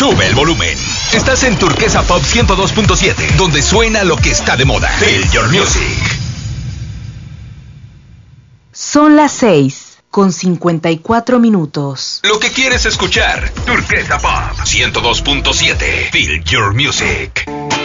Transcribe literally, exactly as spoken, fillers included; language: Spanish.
Sube el volumen. Estás en Turquesa Pop ciento dos punto siete, donde suena lo que está de moda. Feel your music. Son las seis con cincuenta y cuatro minutos. Lo que quieres escuchar. Turquesa Pop ciento dos punto siete. Feel your music.